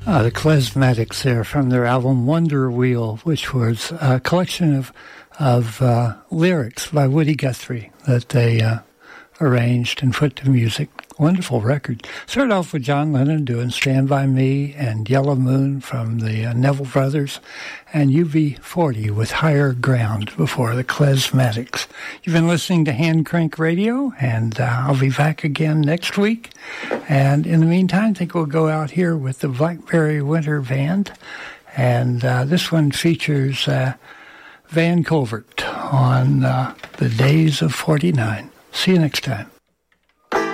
The Klezmatics there from their album Wonder Wheel, which was a collection of lyrics by Woody Guthrie that they arranged and put to music. Wonderful record. Started off with John Lennon doing Stand By Me and Yellow Moon from the Neville Brothers, and UB40 with Higher Ground before the Klezmatics. You've been listening to Hand Crank Radio, and I'll be back again next week. And in the meantime, I think we'll go out here with the Blackberry Winter Band, and this one features Van Colvert on The Days of 49. See you next time.